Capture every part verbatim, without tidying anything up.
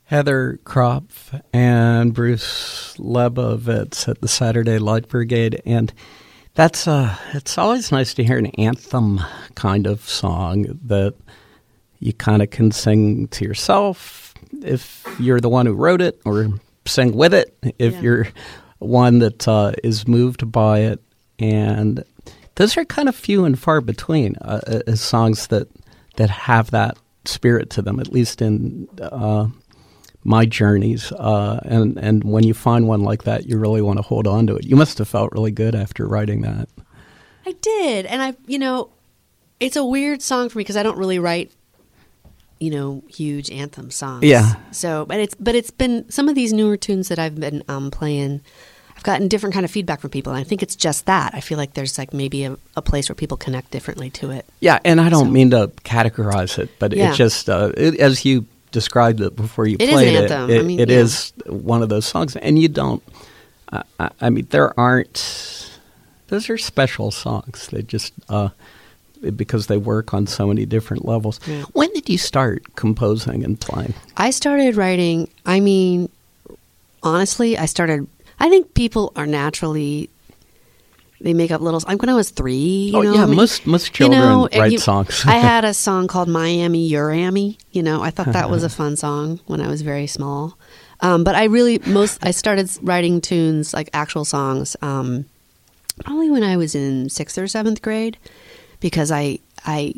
Heather Kropf and Bruce Lebovitz at the Saturday Light Brigade, and that's uh, it's always nice to hear an anthem kind of song that you kind of can sing to yourself if you're the one who wrote it, or sing with it if yeah. you're one that uh, is moved by it. And those are kind of few and far between uh, as songs that that have that spirit to them, at least in uh, my journeys. Uh, and, and when you find one like that, you really want to hold on to it. You must have felt really good after writing that. I did. And I, you know, it's a weird song for me because I don't really write, you know, huge anthem songs. Yeah. So, but it's, but it's been some of these newer tunes that I've been um, playing, I've gotten different kind of feedback from people. And I think it's just that. I feel like there's like maybe a, a place where people connect differently to it. Yeah. And I don't so. mean to categorize it, but yeah. it just, uh, it, as you described it before you it played is an anthem. it, it, I mean, it yeah. is one of those songs. And you don't, uh, I, I mean, there aren't, those are special songs. They just, uh, because they work on so many different levels. Yeah. When did you start composing and playing? I started writing, I mean, honestly, I started, I think people are naturally, they make up little, like when I was three, you oh, know. yeah, most most children you know, write you, songs. I had a song called Miami, Urami, you know. I thought that was a fun song when I was very small. Um, but I really, most, I started writing tunes, like actual songs, um, probably when I was in sixth or seventh grade, because I I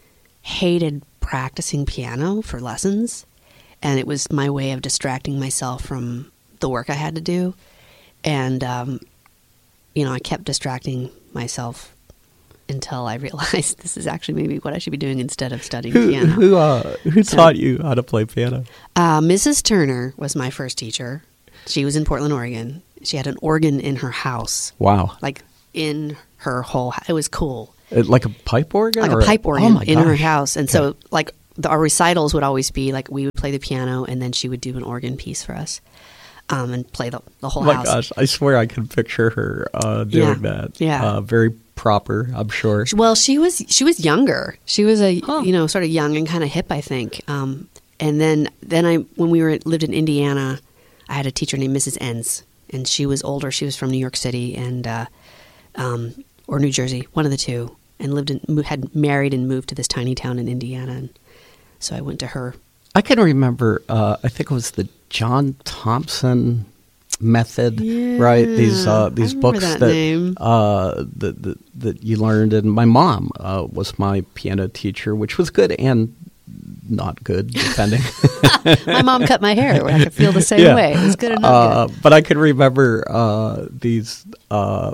hated practicing piano for lessons, and it was my way of distracting myself from the work I had to do. And, um, you know, I kept distracting myself until I realized this is actually maybe what I should be doing instead of studying who, piano. Who, uh, who so, taught you how to play piano? Uh, Missus Turner was my first teacher. She was in Portland, Oregon. She had an organ in her house. Wow. Like in her whole house. It was cool. It, like a pipe organ? Like or a pipe organ oh my in gosh. her house. And okay. so like the, our recitals would always be like we would play the piano and then she would do an organ piece for us. Um, and play the, the whole oh my house. gosh, I swear I can picture her uh, doing yeah. that. Yeah, uh, very proper, I'm sure. Well, she was she was younger. She was a huh. you know sort of young and kind of hip, I think. Um, and then then I when we were lived in Indiana, I had a teacher named Missus Enns, and she was older. She was from New York City and uh, um, or New Jersey, one of the two, and lived in had married and moved to this tiny town in Indiana. And so I went to her. I can remember. Uh, I think it was the John Thompson method, yeah, right? These uh, these books that that, name. uh, that that that you learned, and my mom uh, was my piano teacher, which was good and not good, depending. My mom cut my hair. I could feel the same yeah. way. It was good and not uh, good. But I can remember uh, these uh,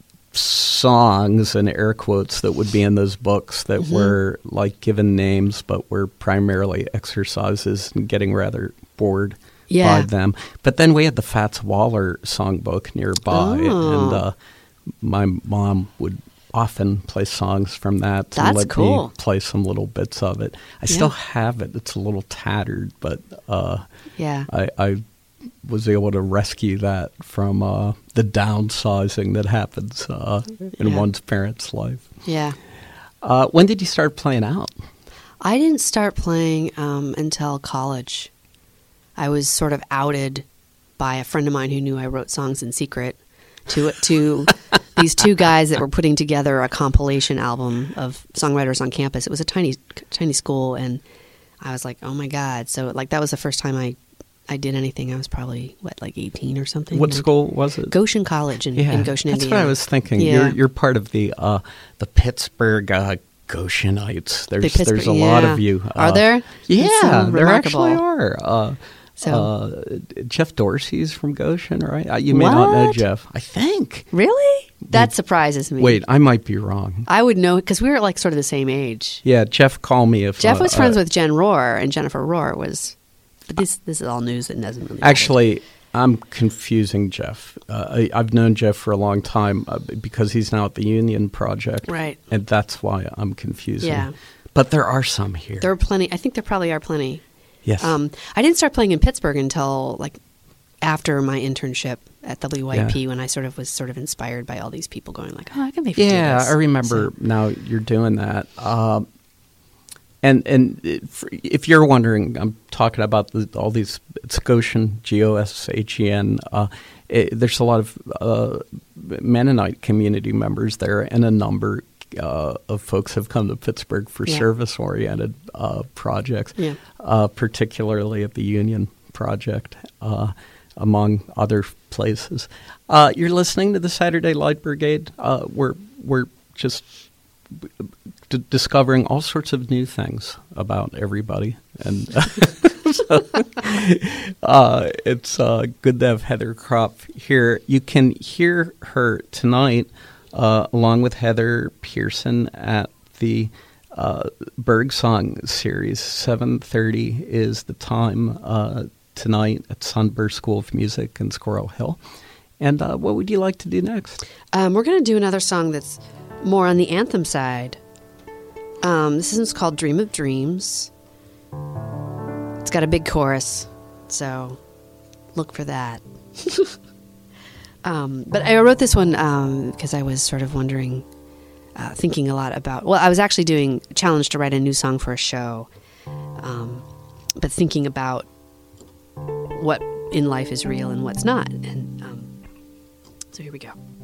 songs and air quotes that would be in those books that mm-hmm. were like given names, but were primarily exercises and getting rather bored yeah. by them. But then we had the Fats Waller songbook nearby, oh. and uh, my mom would often play songs from that That's and let cool. me play some little bits of it. I yeah. still have it. It's a little tattered, but uh, yeah. I, I was able to rescue that from uh, the downsizing that happens uh, in yeah. one's parents' life. Yeah. Uh, when did you start playing out? I didn't start playing um, until college. I was sort of outed by a friend of mine who knew I wrote songs in secret to to these two guys that were putting together a compilation album of songwriters on campus. It was a tiny tiny school, and I was like, oh my God. So like that was the first time I, I did anything. I was probably, what, like eighteen or something? What like, school was it? Goshen College in, yeah, in Goshen, that's Indiana. what I was thinking. Yeah. You're you're part of the uh, the Pittsburgh uh, Goshenites. There's The Pittsburgh- there's a yeah. lot of you. Uh, Are there? Yeah, That's so there remarkable. actually are. Uh, So- uh, Jeff Dorsey's from Goshen, right? Uh, you may not know What? Jeff. I think. Really? That surprises me. Wait, I might be wrong. I would know because we were like sort of the same age. Yeah, Jeff, call me if Jeff uh, was friends uh, with Jen Rohr, and Jennifer Rohr was. But this this is all news that doesn't really matter. Actually, I'm confusing Jeff. Uh, I, I've known Jeff for a long time uh, because he's now at the Union Project, Right. And that's why I'm confusing. Yeah. But there are some here. There are plenty. I think there probably are plenty. Yes. Um, I didn't start playing in Pittsburgh until like after my internship at W Y P, Yeah. when I sort of was sort of inspired by all these people going like, oh, I can maybe do Yeah, this. I remember So- now you're doing that. Um, and and if you're wondering, I'm talking about the, all these. It's Goshen, G O S H E N. Uh, it, there's a lot of uh, Mennonite community members there, and a number uh, of folks have come to Pittsburgh for yeah. service-oriented uh, projects, yeah. uh, particularly at the Union Project, uh, among other places. Uh, you're listening to the Saturday Light Brigade. Uh, we're we're just d- discovering all sorts of new things about everybody, and so, uh, it's uh, good to have Heather Kropf here. You can hear her tonight, uh, along with Heather Pearson, at the uh, Birdsong series. seven thirty is the time uh, tonight at Sunburst School of Music in Squirrel Hill. And uh, what would you like to do next? Um, we're going to do another song that's more on the anthem side. Um, this one's called Dream of Dreams. It's got a big chorus, so look for that. um, but I wrote this one um, because I was sort of wondering, uh, thinking a lot about, well, I was actually doing a challenge to write a new song for a show, um, but thinking about what in life is real and what's not. And um, so here we go.